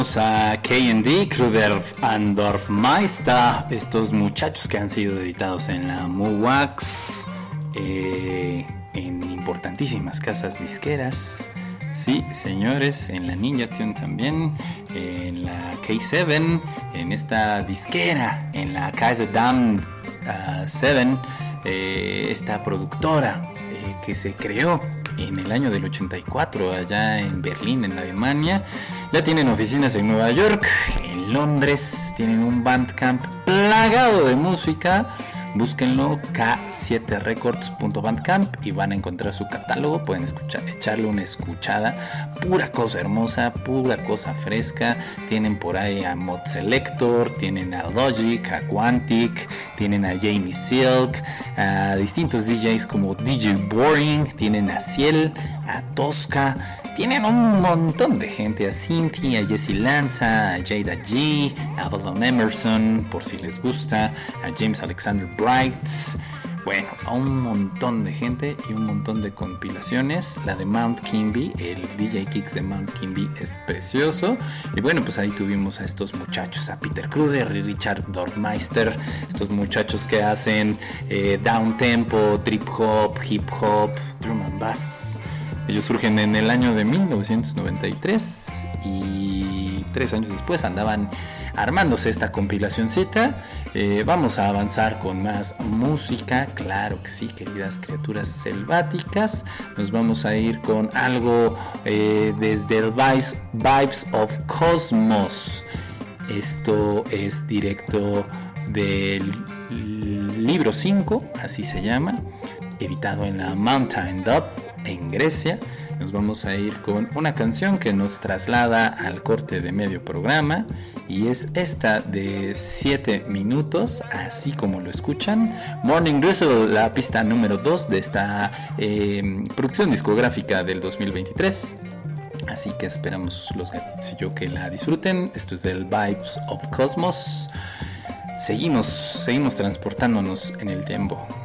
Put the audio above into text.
A K&D, Kruder and Dorfmeister, estos muchachos que han sido editados en la Muwax, en importantísimas casas disqueras, sí señores, en la Ninja Tune también, en la K7, en esta disquera, en la Kaiser 7, esta productora que se creó en el año del 84 allá en Berlín, en Alemania. Ya tienen oficinas en Nueva York, en Londres, tienen un Bandcamp plagado de música. Búsquenlo, k7records.bandcamp, y van a encontrar su catálogo. Pueden echarle una escuchada. Pura cosa hermosa, pura cosa fresca. Tienen por ahí a Mod Selector, tienen a Logic, a Quantic, tienen a Jamie Silk, a distintos DJs como DJ Boring, tienen a Ciel, a Tosca. Tienen un montón de gente, a Cynthia, a Jessie Lanza, a Jada G, a Avalon Emerson, por si les gusta, a James Alexander Bright. Bueno, a un montón de gente y un montón de compilaciones. La de Mount Kimby, el DJ Kicks de Mount Kimby es precioso. Y bueno, pues ahí tuvimos a estos muchachos, a Peter Kruder y Richard Dorfmeister. Estos muchachos que hacen down tempo, trip hop, hip hop, drum and bass. Ellos surgen en el año de 1993 y 3 años después andaban armándose esta compilacioncita. Vamos a avanzar con más música, claro que sí, queridas criaturas selváticas. Nos vamos a ir con algo desde el Vibes of Cosmos. Esto es directo del libro 5, así se llama, editado en la Mountain Dub en Grecia. Nos vamos a ir con una canción que nos traslada al corte de medio programa, y es esta de 7 minutos, así como lo escuchan. Morning Drizzle, la pista número 2 de esta producción discográfica del 2023. Así que esperamos los gatitos y yo que la disfruten. Esto es del Vibes of Cosmos. Seguimos transportándonos en el tiempo.